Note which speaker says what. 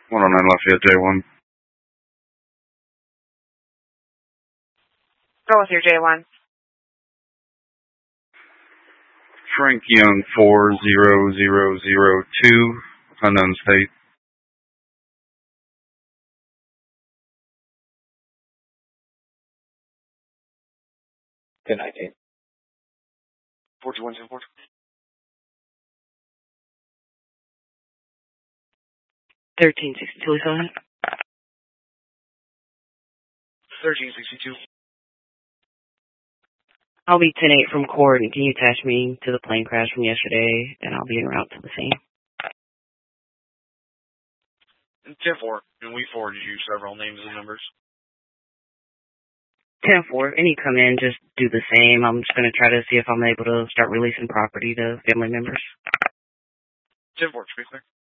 Speaker 1: 109 Lafayette J1.
Speaker 2: Go with your J1.
Speaker 1: Frank Young 40002, unknown state.
Speaker 3: Good night, Dave.
Speaker 4: 421
Speaker 5: 1362 is on.
Speaker 4: 1362.
Speaker 5: I'll be 10-8 from court, and can you attach me to the plane crash from yesterday, and I'll be en route to the scene.
Speaker 4: 10-4, and we forwarded you several names and numbers.
Speaker 5: 10-4, any come in, just do the same. I'm just going to try to see if I'm able to start releasing property to family members.
Speaker 4: 10-4, to be clear.